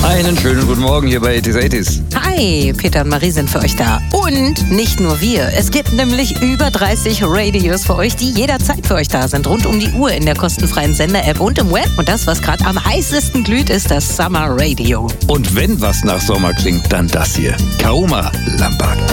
Einen schönen guten Morgen hier bei 80s. Hi, Peter und Marie sind für euch da. Und nicht nur wir. Es gibt nämlich über 30 Radios für euch, die jederzeit für euch da sind. Rund um die Uhr in der kostenfreien Sender-App und im Web. Und das, was gerade am heißesten glüht, ist das Summer Radio. Und wenn was nach Sommer klingt, dann das hier. Kauma Lambada.